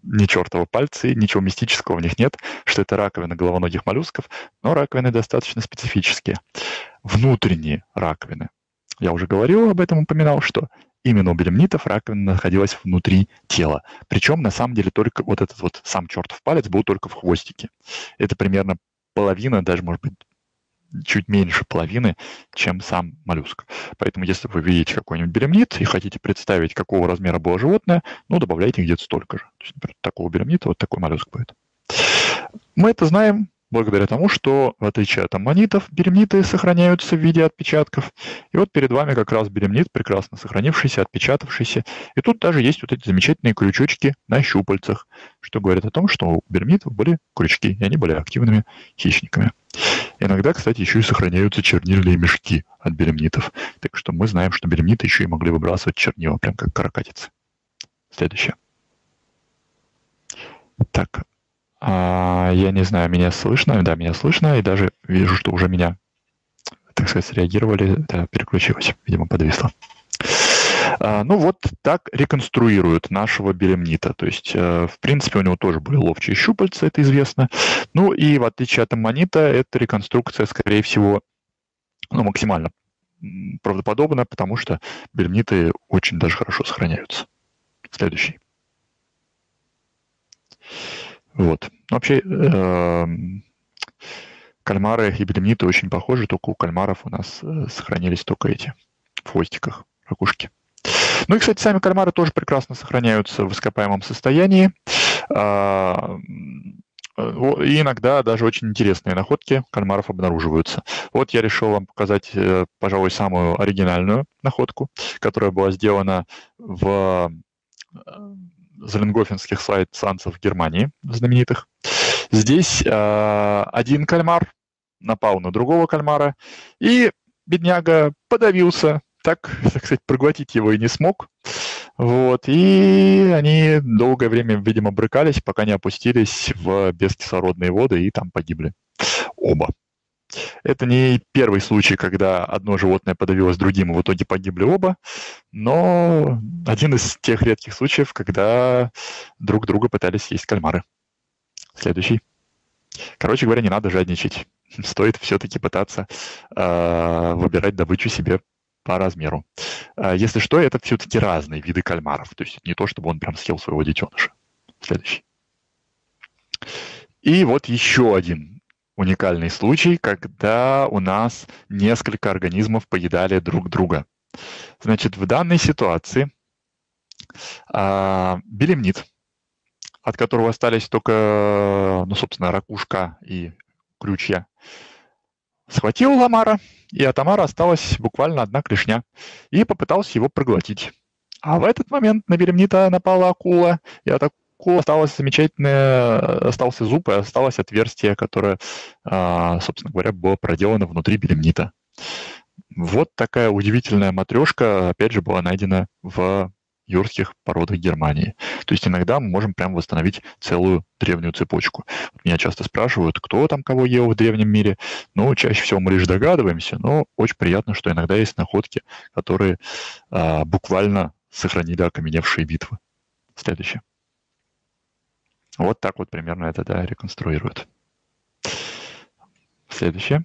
ни чертова пальцы, ничего мистического в них нет, что это раковины головоногих моллюсков, но раковины достаточно специфические. Внутренние раковины. Я уже говорил об этом, упоминал, что именно у белемнитов раковина находилась внутри тела. Причем, на самом деле, только вот этот вот сам чертов палец был только в хвостике. Это примерно половина, даже, может быть, чуть меньше половины, чем сам моллюск. Поэтому, если вы видите какой-нибудь белемнит и хотите представить, какого размера было животное, ну, добавляйте где-то столько же. То есть, например, такого белемнита вот такой моллюск будет. Мы это знаем благодаря тому, что, в отличие от аммонитов, белемниты сохраняются в виде отпечатков. И вот перед вами как раз белемнит, прекрасно сохранившийся, отпечатавшийся. И тут даже есть вот эти замечательные крючочки на щупальцах, что говорит о том, что у белемнитов были крючки, и они были активными хищниками. Иногда, кстати, еще и сохраняются чернильные мешки от белемнитов. Так что мы знаем, что белемниты еще и могли выбрасывать чернила, прям как каракатицы. Следующее. Так, я не знаю, меня слышно? Да, меня слышно, и даже вижу, что уже меня, так сказать, среагировали. Да, переключилось, видимо, подвисло. Ну вот так реконструируют нашего белемнита. То есть, в принципе, у него тоже были ловчие щупальца, это известно. Ну и в отличие от аммонита, эта реконструкция, скорее всего, максимально правдоподобна, потому что белемниты очень даже хорошо сохраняются. Следующий. Вот. Вообще, кальмары и белемниты очень похожи, только у кальмаров у нас сохранились только эти в хвостиках ракушки. Ну и, кстати, сами кальмары тоже прекрасно сохраняются в ископаемом состоянии. И иногда даже очень интересные находки кальмаров обнаруживаются. Вот я решил вам показать, пожалуй, самую оригинальную находку, которая была сделана в зеленгофенских слайд-санцев Германии, знаменитых. Здесь один кальмар напал на другого кальмара, и бедняга подавился, так сказать, проглотить его и не смог. Вот, и они долгое время, видимо, брыкались, пока не опустились в бескислородные воды и там погибли оба. Это не первый случай, когда одно животное подавилось другим, и в итоге погибли оба, но один из тех редких случаев, когда друг друга пытались съесть кальмары. Следующий. Короче говоря, не надо жадничать. Стоит все-таки пытаться выбирать добычу себе по размеру. Если что, это все-таки разные виды кальмаров. То есть не то, чтобы он прям съел своего детеныша. Следующий. И вот еще один уникальный случай, когда у нас несколько организмов поедали друг друга. Значит, в данной ситуации белемнит, от которого остались только, собственно, ракушка и крючья, схватил ламара, и от омара осталась буквально одна клешня, и попытался его проглотить. А в этот момент на белемнита напала акула, и от акулы остался зуб, и осталось отверстие, которое, собственно говоря, было проделано внутри белемнита. Вот такая удивительная матрешка, опять же, была найдена в юрских породах Германии. То есть иногда мы можем прямо восстановить целую древнюю цепочку. Меня часто спрашивают, кто там кого ел в древнем мире. Ну, чаще всего мы лишь догадываемся, но очень приятно, что иногда есть находки, которые буквально сохранили окаменевшие битвы. Следующее. Вот так вот примерно это, да, реконструируют. Следующее.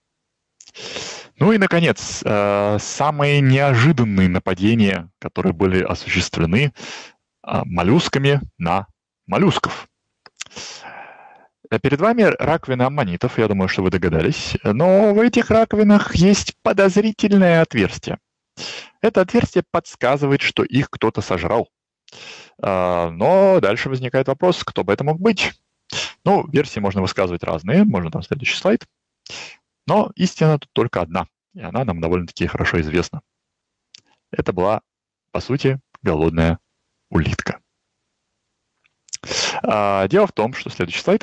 Ну и, наконец, самые неожиданные нападения, которые были осуществлены моллюсками на моллюсков. Перед вами раковины аммонитов, я думаю, что вы догадались, но в этих раковинах есть подозрительное отверстие. Это отверстие подсказывает, что их кто-то сожрал. Но дальше возникает вопрос, кто бы это мог быть. Ну, версии можно высказывать разные, можно там следующий слайд. Но истина тут только одна, и она нам довольно-таки хорошо известна. Это была, по сути, голодная улитка. Дело в том, что следующий слайд.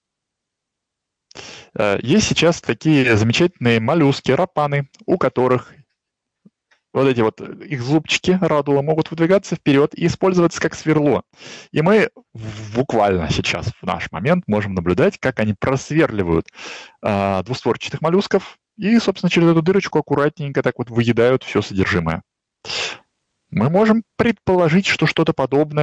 Есть сейчас такие замечательные моллюски, рапаны, у которых вот эти вот их зубчики радула могут выдвигаться вперед и использоваться как сверло. И мы буквально сейчас, в наш момент, можем наблюдать, как они просверливают двустворчатых моллюсков и, собственно, через эту дырочку аккуратненько так вот выедают все содержимое. Мы можем предположить, что что-то подобное